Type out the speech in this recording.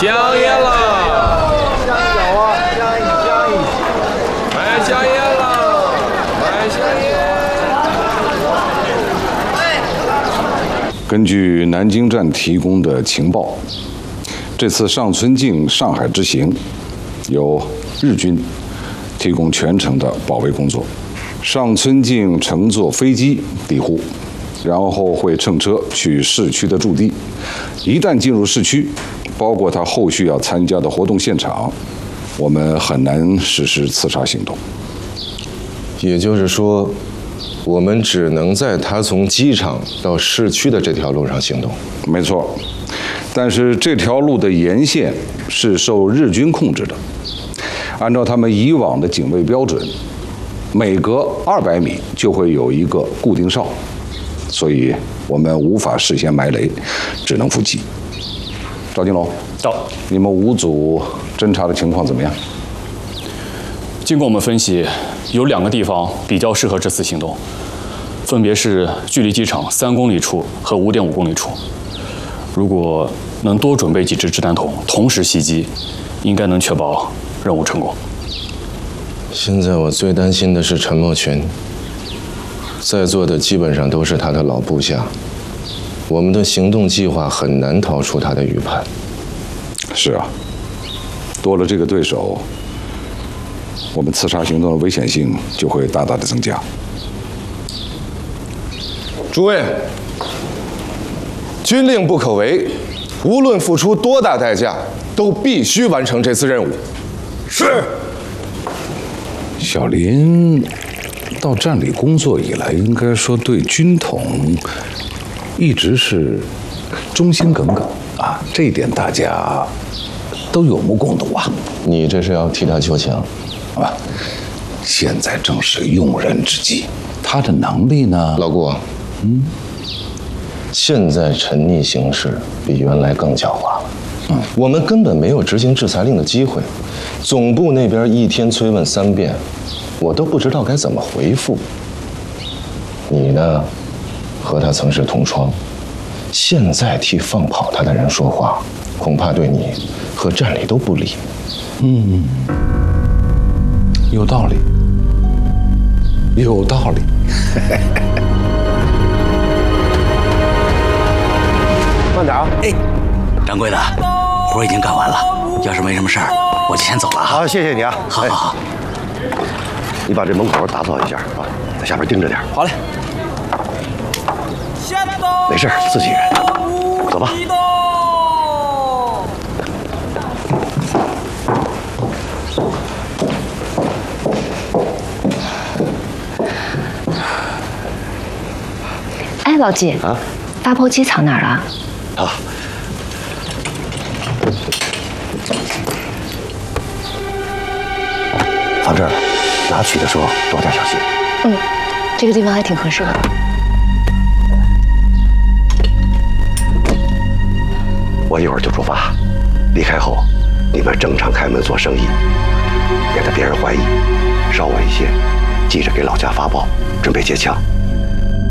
香烟了！ 小啊，香烟， 买香烟了！买香烟！ 根据南京站提供的情报，这次上村径上海之行，由日军提供全程的保卫工作。上村径乘坐飞机抵沪，然后会乘车去市区的驻地。一旦进入市区，包括他后续要参加的活动现场，我们很难实施刺杀行动。 也就是说，我们只能在他从机场到市区的这条路上行动。 没错，但是这条路的沿线是受日军控制的，按照他们以往的警卫标准，每隔200米就会有一个固定哨，所以我们无法事先埋雷，只能伏击。赵金龙， 到。 你们5组侦查的情况怎么样？ 经过我们分析，有2个地方比较适合这次行动，分别是距离机场3公里处和5.5公里处。如果能多准备几支掷弹筒，同时袭击，应该能确保任务成功。 现在我最担心的是陈默群，在座的基本上都是他的老部下，我们的行动计划很难逃出他的预判。 是啊，多了这个对手，我们刺杀行动的危险性就会大大的增加。 诸位，军令不可违，无论付出多大代价，都必须完成这次任务。 是。 小林到站里工作以来，应该说对军统一直是忠心耿耿啊，这一点大家都有目共睹啊。 你这是要替他求情啊？现在正是用人之际，他的能力呢？ 老顾，现在陈逆行事比原来更狡猾了。我们根本没有执行制裁令的机会，总部那边一天催问3遍，我都不知道该怎么回复。你呢，和他曾是同窗，现在替放跑他的人说话，恐怕对你和站里都不利。 有道理，有道理。 慢点啊！ 哎，掌柜的，活已经干完了，要是没什么事儿，我就先走了啊。 好，谢谢你啊。 好好好， 你把这门口打扫一下啊，在下边盯着点。 好嘞。 没事，自己人。走吧。 哎，老季啊，发泡机藏哪儿了？ 啊，放这儿，拿取的时候多点小心。 这个地方还挺合适的。 我一会儿就出发，离开后，你们正常开门做生意，免得别人怀疑。稍晚一些，记着给老家发报，准备接枪。